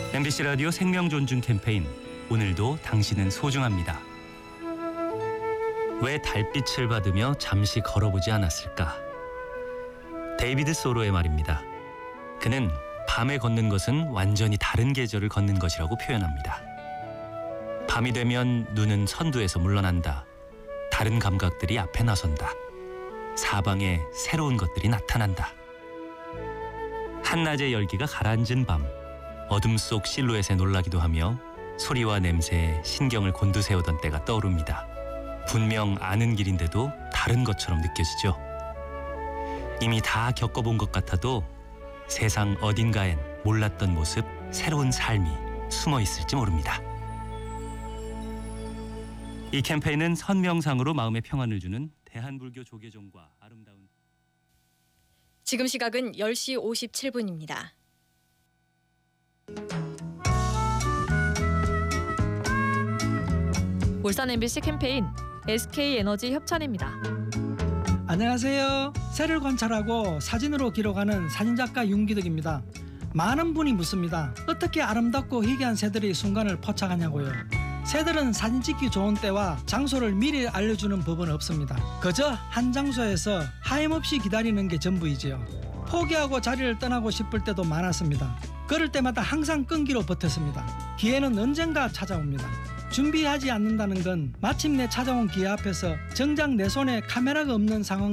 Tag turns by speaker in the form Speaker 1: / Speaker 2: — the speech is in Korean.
Speaker 1: MBC 라디오 생명존중 캠페인, 오늘도 당신은 소중합니다. 왜 달빛을 받으며 잠시 걸어보지 않았을까? 데이비드 소로의 말입니다. 그는 밤에 걷는 것은 완전히 다른 계절을 걷는 것이라고 표현합니다. 밤이 되면 눈은 선두에서 물러난다. 다른 감각들이 앞에 나선다. 사방에 새로운 것들이 나타난다. 한낮의 열기가 가라앉은 밤, 어둠 속 실루엣에 놀라기도 하며 소리와 냄새에 신경을 곤두세우던 때가 떠오릅니다. 분명 아는 길인데도 다른 것처럼 느껴지죠. 이미 다 겪어본 것 같아도 세상 어딘가엔 몰랐던 모습, 새로운 삶이 숨어 있을지 모릅니다. 이 캠페인은 선명상으로 마음의 평안을 주는 대한불교 조계종과 아름다운
Speaker 2: 지금 시각은 10시 57분입니다. 울산 MBC 캠페인 SK에너지 협찬입니다.
Speaker 3: 안녕하세요. 새를 관찰하고 사진으로 기록하는 사진작가 윤기덕입니다. 많은 분이 묻습니다. 어떻게 아름답고 희귀한 새들이 순간을 포착하냐고요. 새들은 사진 찍기 좋은 때와 장소를 미리 알려주는 법은 없습니다. 그저 한 장소에서 하염없이 기다리는 게 전부이지요. 포기하고 자리를 떠나고 싶을 때도 많았습니다. 그럴 때마다 항상 끈기로 버텼습니다. 기회는 언젠가 찾아옵니다. 준비하지 않는다는 건 마침내 찾아온 기회 앞에서 정작 내 손에 카메라가 없는 상황